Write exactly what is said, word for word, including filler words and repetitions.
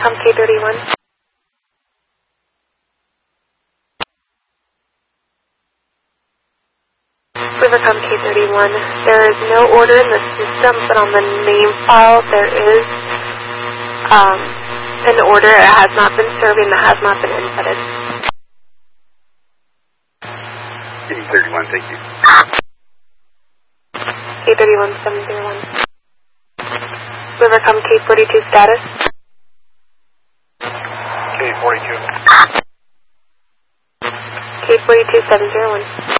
Rivercom K thirty-one. Rivercom K thirty-one. There is no order in the system, but on the name file there is um, an order. It has not been serving, that has not been inputted. K thirty-one, thank you. K thirty-one seven zero one. Rivercom K forty-two status. K forty-two. K forty-two seven zero one.